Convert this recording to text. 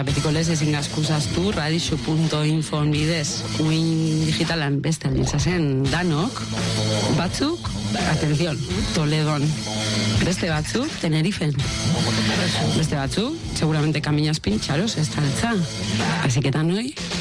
betiko lez ezin gazkuzaztu radixo.info bidez uin digitalan beste aldintzazen danok, batzuk, atención, Toledon, beste batzuk, Tenerifen, beste batzuk, seguramente Camillazpin, Txaros, Estaltza, así que tan hoy